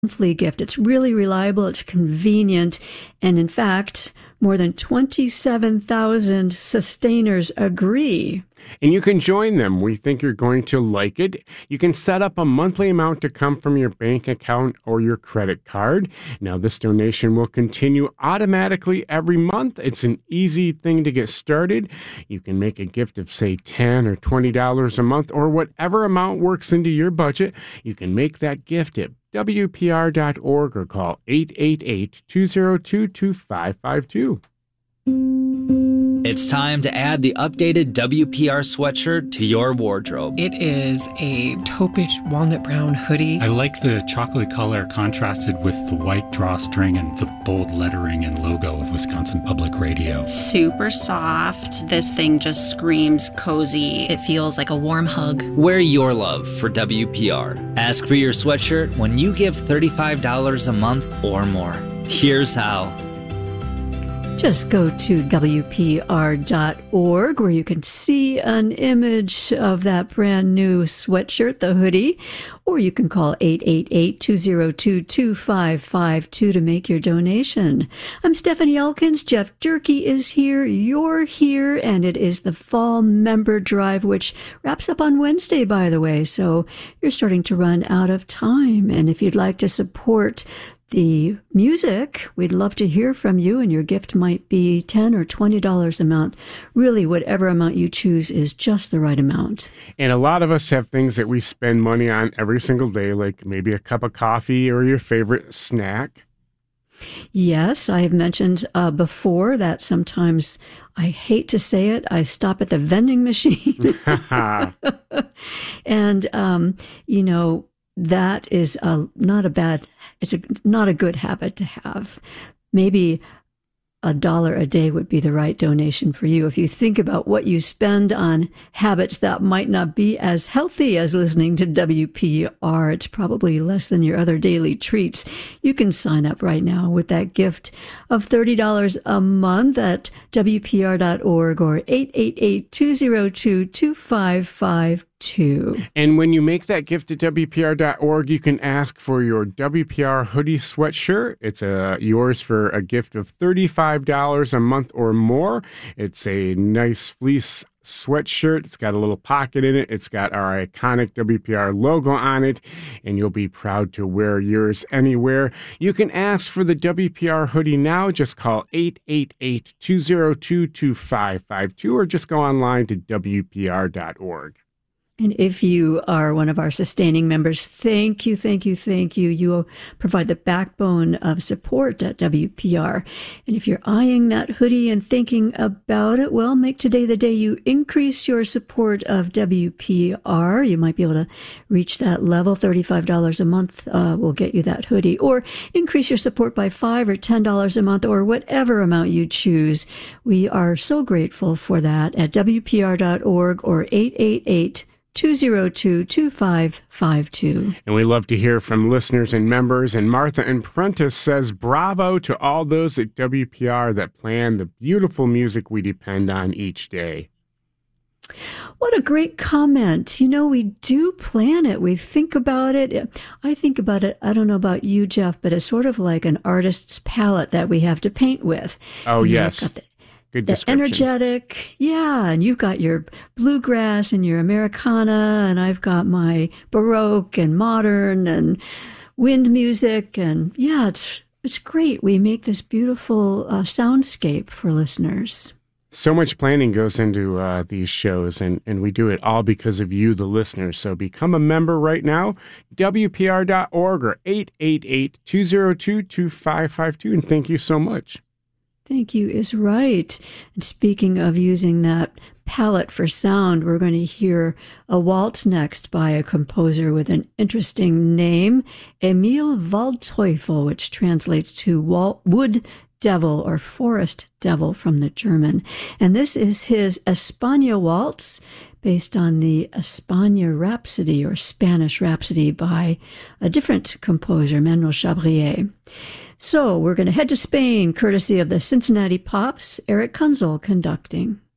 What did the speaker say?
monthly gift. It's really reliable, it's convenient, and in fact, more than 27,000 sustainers agree. And you can join them. We think you're going to like it. You can set up a monthly amount to come from your bank account or your credit card. Now, this donation will continue automatically every month. It's an easy thing to get started. You can make a gift of, say, $10 or $20 a month, or whatever amount works into your budget. You can make that gift at WPR.org or call 888-202-2552. It's time to add the updated WPR sweatshirt to your wardrobe. It is a taupish walnut brown hoodie. I like the chocolate color contrasted with the white drawstring and the bold lettering and logo of Wisconsin Public Radio. Super soft. This thing just screams cozy. It feels like a warm hug. Wear your love for WPR. Ask for your sweatshirt when you give $35 a month or more. Here's how. Just go to WPR.org, where you can see an image of that brand new sweatshirt, the hoodie, or you can call 888-202-2552 to make your donation. I'm Stephanie Elkins. Jeff Durkee is here. You're here, and it is the Fall Member Drive, which wraps up on Wednesday, by the way, so you're starting to run out of time. And if you'd like to support the music, we'd love to hear from you, and your gift might be $10 or $20 a month. Really, whatever amount you choose is just the right amount. And a lot of us have things that we spend money on every single day, like maybe a cup of coffee or your favorite snack. Yes, I have mentioned before that sometimes, I hate to say it, I stop at the vending machine. And, that is not a good habit to have. Maybe $1 a day would be the right donation for you. If you think about what you spend on habits that might not be as healthy as listening to WPR, it's probably less than your other daily treats. You can sign up right now with that gift of $30 a month at WPR.org or 888-202-2552. And when you make that gift at WPR.org, you can ask for your WPR hoodie sweatshirt. It's yours for a gift of $35 a month or more. It's a nice fleece sweatshirt. It's got a little pocket in it. It's got our iconic WPR logo on it, and you'll be proud to wear yours anywhere. You can ask for the WPR hoodie now. Just call 888-202-2552 or just go online to WPR.org. And if you are one of our sustaining members, thank you, thank you, thank you. You provide the backbone of support at WPR. And if you're eyeing that hoodie and thinking about it, well, make today the day you increase your support of WPR. You might be able to reach that level. $35 a month will get you that hoodie. Or increase your support by $5 or $10 a month, or whatever amount you choose. We are so grateful for that at WPR.org or 888-202-2552. And we love to hear from listeners and members. And Martha and Prentice says, bravo to all those at WPR that plan the beautiful music we depend on each day. What a great comment. We do plan it. We think about it. I think about it, I don't know about you, Jeff, but it's sort of like an artist's palette that we have to paint with. Oh, yes. Good description. Energetic, yeah, and you've got your bluegrass and your Americana, and I've got my Baroque and modern and wind music, and yeah, it's great. We make this beautiful soundscape for listeners. So much planning goes into these shows, and we do it all because of you, the listeners. So become a member right now, WPR.org or 888-202-2552, and thank you so much. Thank you is right. And speaking of using that palette for sound, we're going to hear a waltz next by a composer with an interesting name, Emil Waldteufel, which translates to wood devil or forest devil from the German. And this is his España Waltz, based on the España Rhapsody or Spanish Rhapsody by a different composer, Manuel Chabrier. So we're going to head to Spain, courtesy of the Cincinnati Pops, Eric Kunzel conducting.